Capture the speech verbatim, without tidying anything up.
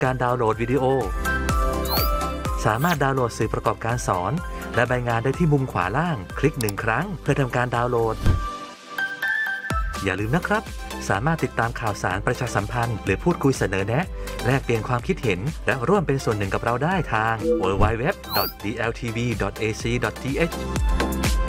การดาวน์โหลดวิดีโอสามารถดาวน์โหลดสื่อประกอบการสอนและใบงานได้ที่มุมขวาล่างคลิกหนึ่งครั้งเพื่อทำการดาวน์โหลดอย่าลืมนะครับสามารถติดตามข่าวสารประชาสัมพันธ์หรือพูดคุยเสนอแนะแลกเปลี่ยนความคิดเห็นและร่วมเป็นส่วนหนึ่งกับเราได้ทาง ดับเบิลยู ดับเบิลยู ดับเบิลยู ดอท ดี แอล ที วี ดอท เอ ซี ดอท ที เอช